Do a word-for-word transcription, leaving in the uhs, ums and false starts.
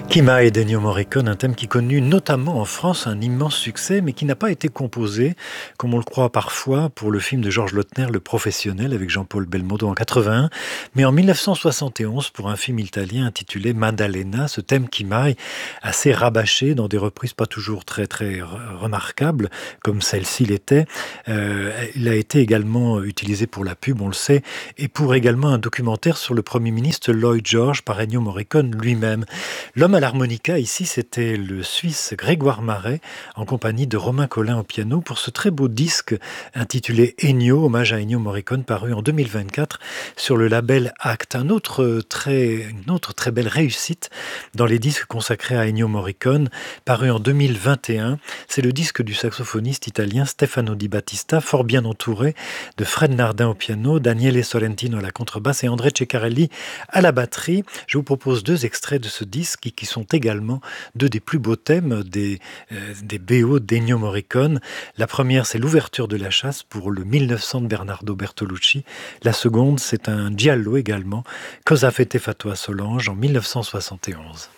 Kimai d'Ennio Morricone, un thème qui connut notamment en France un immense succès, mais qui n'a pas été composé, comme on le croit parfois, pour le film de Georges Lautner, Le Professionnel, avec Jean-Paul Belmondo en quatre-vingt-un, mais en mille neuf cent soixante et onze pour un film italien intitulé Maddalena, ce thème Kimai, assez rabâché dans des reprises pas toujours très très remarquables, comme celle-ci l'était. Euh, il a été également utilisé pour la pub, on le sait, et pour également un documentaire sur le Premier ministre Lloyd George par Ennio Morricone lui-même. L'homme à l'harmonica, ici, c'était le Suisse Grégoire Maret, en compagnie de Romain Collin au piano, pour ce très beau disque intitulé Ennio, hommage à Ennio Morricone, paru en deux mille vingt-quatre sur le label Acte. Un autre très, une autre très belle réussite dans les disques consacrés à Ennio Morricone, paru en deux mille vingt et un, c'est le disque du saxophoniste italien Stefano Di Battista, fort bien entouré de Fred Nardin au piano, Daniele Sorrentino à la contrebasse et André Ceccarelli à la batterie. Je vous propose deux extraits de ce disque qui, qui sont également deux des plus beaux thèmes des, euh, des B O d'Ennio Morricone. La première, c'est l'ouverture de la chasse pour le mille neuf cents de Bernardo Bertolucci. La seconde, c'est un giallo également, Cosa fete fatto a Solange en mille neuf cent soixante et onze.